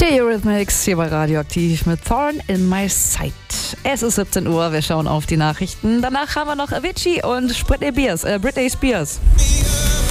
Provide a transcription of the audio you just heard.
Der Eurythmics hier bei Radioaktiv mit Thorn in My Sight. Es ist 17 Uhr, wir schauen auf die Nachrichten. Danach haben wir noch Avicii und Britney Spears.